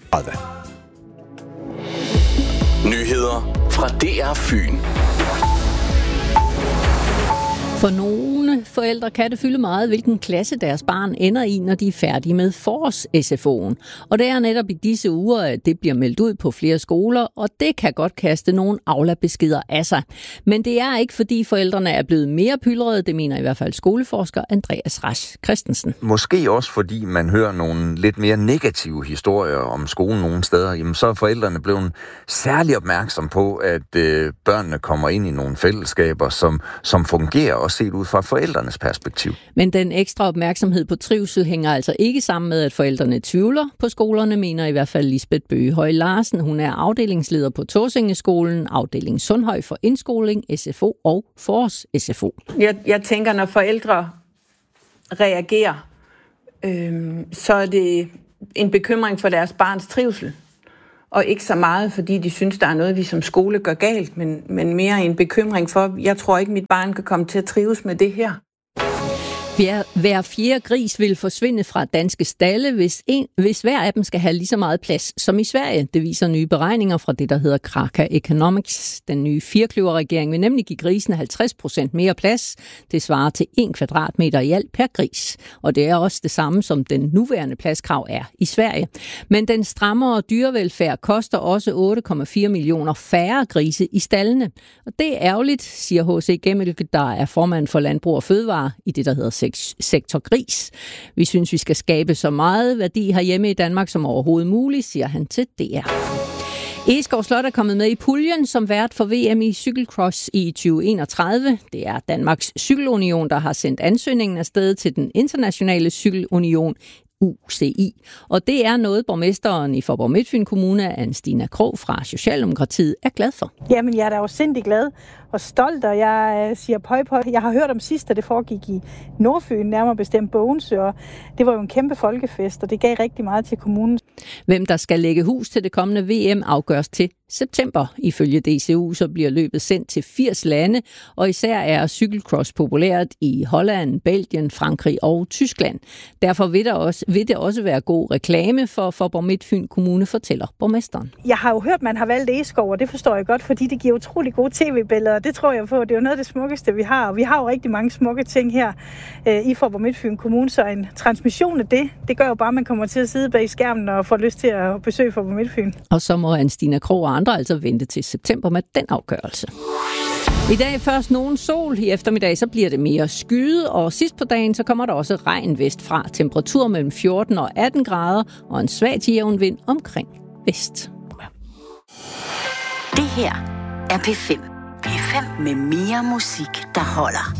Nyheder fra DR Fyn. For nogle forældre kan det fylde meget, hvilken klasse deres barn ender i, når de er færdige med forårs-SFO'en. Og det er netop i disse uger, at det bliver meldt ud på flere skoler, og det kan godt kaste nogle Aula-beskeder af sig. Men det er ikke, fordi forældrene er blevet mere pyldrede, det mener i hvert fald skoleforsker Andreas Rasch Christensen. Måske også, fordi man hører nogle lidt mere negative historier om skolen nogle steder. Jamen, så er forældrene blevet særlig opmærksom på, at børnene kommer ind i nogle fællesskaber, som fungerer også set ud fra forældrenes perspektiv. Men den ekstra opmærksomhed på trivsel hænger altså ikke sammen med, at forældrene tvivler på skolerne, mener i hvert fald Lisbeth Bøgehøj Larsen. Hun er afdelingsleder på Tåsingeskolen, afdeling Sundhøj for indskoling, SFO og forårs-SFO. Jeg tænker, når forældre reagerer, så er det en bekymring for deres barns trivsel. Og ikke så meget, fordi de synes, der er noget, vi som skole gør galt, men mere en bekymring for, jeg tror ikke, mit barn kan komme til at trives med det her. Hver fjerde gris vil forsvinde fra danske stalde, hvis hver af dem skal have lige så meget plads som i Sverige. Det viser nye beregninger fra det, der hedder Kraka Economics. Den nye firkløverregering vil nemlig give grisen 50% mere plads. Det svarer til 1 kvadratmeter i alt per gris. Og det er også det samme, som den nuværende pladskrav er i Sverige. Men den strammere dyrevelfærd koster også 8,4 millioner færre grise i stallene. Og det er ærgerligt, siger H.C. Gemmelke, der er formand for Landbrug og Fødevare i det, der hedder sektor gris. Vi synes, vi skal skabe så meget værdi herhjemme i Danmark som overhovedet muligt, siger han til DR. Egeskov Slot er kommet med i puljen som vært for VM i cykelcross i 2031. Det er Danmarks Cykelunion, der har sendt ansøgningen afsted til den internationale cykelunion UCI. Og det er noget, borgmesteren i Faaborg Midtfyn Kommune, Anne-Stina Krog fra Socialdemokratiet, er glad for. Jamen, jeg er da jo sindssygt glad og stolt, og jeg siger pøj. Jeg har hørt om sidst, at det foregik i Nordfyn, nærmere bestemt Bogense, og det var jo en kæmpe folkefest, og det gav rigtig meget til kommunen. Hvem der skal lægge hus til det kommende VM afgøres til september. Ifølge DCU så bliver løbet sendt til 80 lande, og især er cykelcross populært i Holland, Belgien, Frankrig og Tyskland. Derfor vil det også være god reklame for Faaborg Midtfyn Kommune, fortæller borgmesteren. Jeg har jo hørt, at man har valgt Egeskov, og det forstår jeg godt, fordi det giver utrolig gode tv-billeder, og det tror jeg på. Det er jo noget af det smukkeste, vi har, og vi har jo rigtig mange smukke ting her i Faaborg Midtfyn Kommune, så en transmission af det gør jo bare, at man kommer til at sidde bag skærmen og får lyst til at besøge Faaborg Midtfyn. Og så må Anne-Stina Krog og andre altså vente til september med den afgørelse. I dag først nogen sol, i eftermiddag så bliver det mere skyet, og sidst på dagen så kommer der også regn vestfra. Temperatur mellem 14 og 18 grader og en svag til jævn vind omkring vest. Det her er P5. P5 med mere musik, der holder.